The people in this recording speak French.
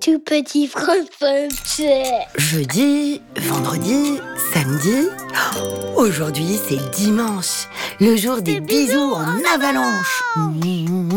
tout petit François. Jeudi, vendredi, samedi. Aujourd'hui, c'est dimanche, le jour des bisous en avalanche.